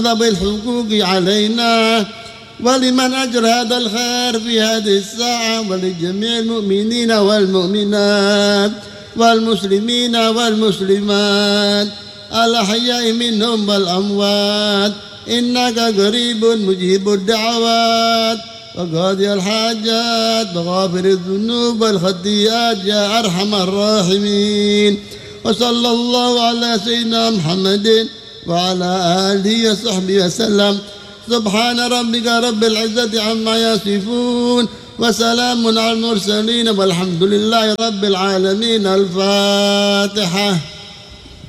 بالحقوق علينا ولمن أجر هذا الخير في هذه الساعة ولجميع المؤمنين والمؤمنات والمسلمين والمسلمات الأحياء منهم والأموات إنك قريب مجيب الدعوات وقاضي الحاجات وغافر الذنوب والخطيئات يا أرحم الراحمين. وصلى الله على سيدنا محمد وعلى آله وصحبه وسلم. سبحان ربك رب العزة عما يصفون وسلام على المرسلين والحمد لله رب العالمين. الفاتحة.